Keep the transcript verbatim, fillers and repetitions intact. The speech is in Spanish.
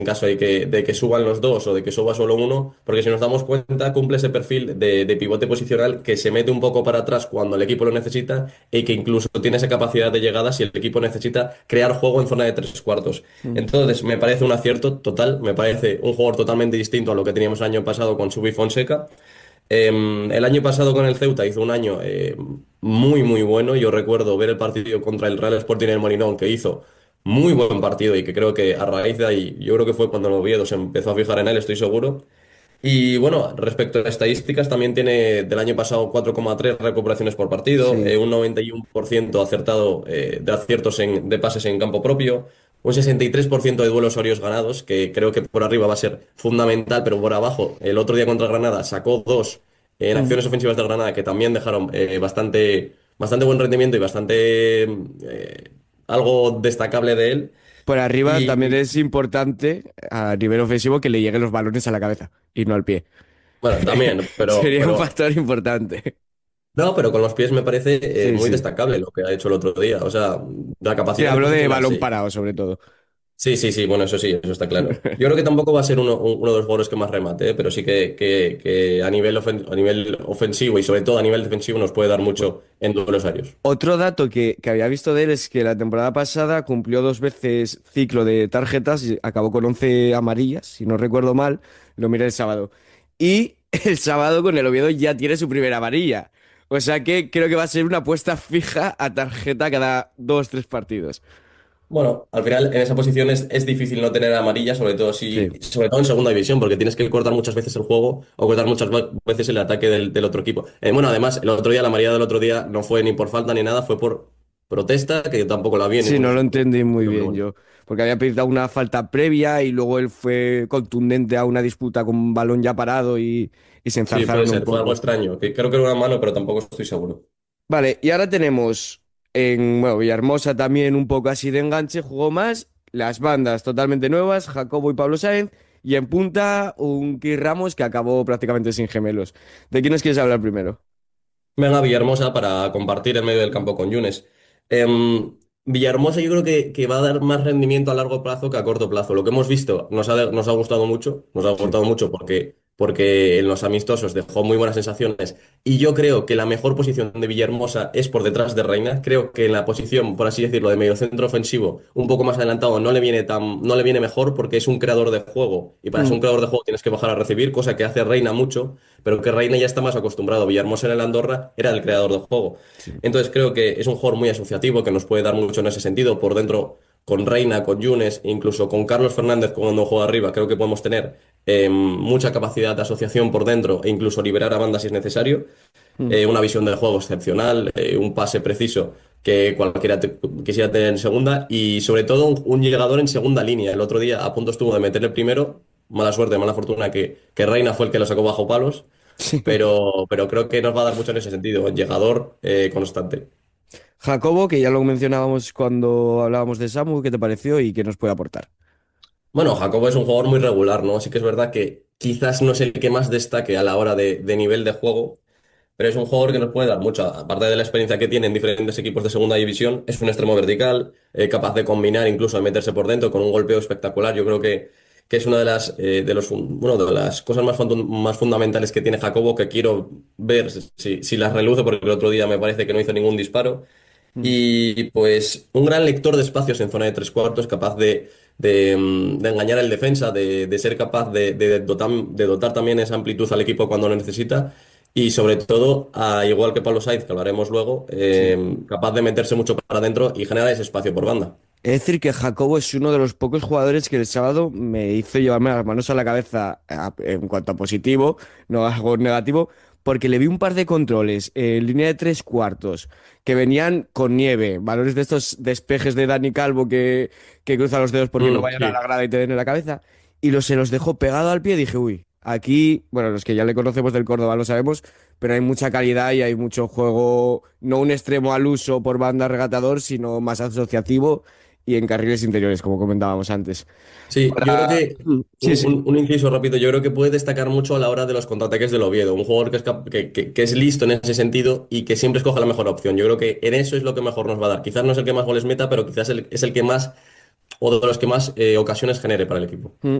caso de que, de que suban los dos o de que suba solo uno, porque si nos damos cuenta, cumple ese perfil de, de pivote posicional que se mete un poco para atrás cuando el equipo lo necesita y que incluso tiene esa capacidad de llegada si el equipo necesita crear juego en zona de tres cuartos. Mm. Entonces, me parece un acierto total, me parece un jugador totalmente distinto a lo que teníamos el año pasado con Subi Fonseca. Em, el año pasado con el Ceuta hizo un año eh, muy, muy bueno. Yo recuerdo ver el partido contra el Real Sporting en el Molinón, que hizo muy buen partido y que creo que a raíz de ahí, yo creo que fue cuando el Oviedo se empezó a fijar en él, estoy seguro. Y bueno, respecto a estadísticas, también tiene del año pasado cuatro coma tres recuperaciones por partido, Sí. eh, un noventa y uno por ciento acertado eh, de aciertos en- de pases en campo propio, un sesenta y tres por ciento de duelos aéreos ganados, que creo que por arriba va a ser fundamental, pero por abajo, el otro día contra Granada sacó dos en Mm. acciones ofensivas del Granada que también dejaron eh, bastante, bastante buen rendimiento y bastante eh, algo destacable de él. Por arriba también Y es importante a nivel ofensivo que le lleguen los balones a la cabeza y no al pie. bueno, también, pero, Sería un pero factor importante. no, pero con los pies me parece eh, Sí, muy sí. destacable lo que ha hecho el otro día. O sea, la Sí, capacidad de hablo de balón posicionarse. parado, sobre todo. Sí, sí, sí, bueno, eso sí, eso está claro. Yo creo que tampoco va a ser uno, un- uno de los jugadores que más remate, ¿eh? Pero sí que, que- que a nivel ofen- a nivel ofensivo y sobre todo a nivel defensivo nos puede dar mucho en duelos aéreos. Otro dato que, que había visto de él es que la temporada pasada cumplió dos veces ciclo de tarjetas y acabó con once amarillas, si no recuerdo mal, lo miré el sábado. Y el sábado con el Oviedo ya tiene su primera amarilla. O sea que creo que va a ser una apuesta fija a tarjeta cada dos, tres partidos. Bueno, al final en esa posición es, es difícil no tener amarilla, sobre todo Sí. si, sobre todo en segunda división, porque tienes que cortar muchas veces el juego o cortar muchas ve- veces el ataque del, del otro equipo. Eh, bueno, además, el otro día, la amarilla del otro día no fue ni por falta ni nada, fue por protesta, que yo tampoco la vi en Sí, ningún no lo sitio. entendí muy Pero bien bueno. yo, porque había pedido una falta previa y luego él fue contundente a una disputa con un balón ya parado y, y se Sí, puede enzarzaron un ser, fue algo poco. extraño, que creo que era una mano, pero tampoco estoy seguro. Vale, y ahora tenemos en, bueno, Villahermosa también un poco así de enganche, jugó más, las bandas totalmente nuevas, Jacobo y Pablo Sáenz, y en punta un Kis Ramos que acabó prácticamente sin gemelos. ¿De quiénes quieres hablar primero? Venga, Villahermosa para compartir en medio del campo con Yunes. Em, Villahermosa yo creo que, que va a dar más rendimiento a largo plazo que a corto plazo. Lo que hemos visto nos ha, nos ha gustado mucho, nos ha Sí. gustado mucho porque, porque en los amistosos dejó muy buenas sensaciones y yo creo que la mejor posición de Villahermosa es por detrás de Reina. Creo que en la posición, por así decirlo, de mediocentro ofensivo, un poco más adelantado, no le viene tan, no le viene mejor porque es un creador de juego y para ser un Mm. creador de juego tienes que bajar a recibir, cosa que hace Reina mucho pero que Reina ya está más acostumbrado. Villahermosa en el Andorra era el creador del juego. Sí. Entonces creo que es un jugador muy asociativo que nos puede dar mucho en ese sentido. Por dentro, con Reina, con Yunes, incluso con Carlos Fernández cuando juega arriba, creo que podemos tener eh, mucha capacidad de asociación por dentro e incluso liberar a banda si es necesario. Mm. Eh, una visión del juego excepcional, eh, un pase preciso que cualquiera te- quisiera tener en segunda y sobre todo un, un llegador en segunda línea. El otro día a punto estuvo de meterle primero, mala suerte, mala fortuna que, que Reina fue el que lo sacó bajo palos, Sí. pero, pero creo que nos va a dar mucho en ese sentido, llegador eh, constante. Jacobo, que ya lo mencionábamos cuando hablábamos de Samu, ¿qué te pareció y qué nos puede aportar? Bueno, Jacobo es un jugador muy regular, ¿no? Sí que es verdad que quizás no es el que más destaque a la hora de, de nivel de juego, pero es un jugador que nos puede dar mucho. Aparte de la experiencia que tiene en diferentes equipos de segunda división, es un extremo vertical, eh, capaz de combinar incluso de meterse por dentro con un golpeo espectacular. Yo creo que, que es una de las, eh, de los, fun- bueno, de las cosas más, fundu- más fundamentales que tiene Jacobo, que quiero ver si, si las reluce, porque el otro día me parece que no hizo ningún disparo. Mm. Y pues un gran lector de espacios en zona de tres cuartos, capaz de, de, mm, de engañar al defensa, de, de ser capaz de, de dotar, de dotar también esa amplitud al equipo cuando lo necesita. Y sobre todo, a, igual que Pablo Saiz, que hablaremos luego, Sí. eh, capaz de meterse mucho para adentro y generar ese espacio por banda. Es decir, que Jacobo es uno de los pocos jugadores que el sábado me hizo llevarme las manos a la cabeza a- en cuanto a positivo, no algo negativo, porque le vi un par de controles en línea de tres cuartos que venían con nieve, valores de estos despejes de Dani Calvo que, que cruza los dedos porque no Mm, vayan a la sí. grada y te den en la cabeza, y los, se los dejó pegado al pie. Dije, uy, aquí, bueno, los que ya le conocemos del Córdoba lo sabemos, pero hay mucha calidad y hay mucho juego, no un extremo al uso por banda regatador, sino más asociativo y en carriles interiores, como comentábamos antes. Sí, yo creo Para... que, Sí, un, sí. un- un inciso rápido, yo creo que puede destacar mucho a la hora de los contraataques del Oviedo, un jugador que es, cap- que, que- que es listo en ese sentido y que siempre escoge la mejor opción. Yo creo que en eso es lo que mejor nos va a dar. Quizás no es el que más goles meta, pero quizás el- es el que más o de los que más eh, ocasiones genere para el equipo. Mm.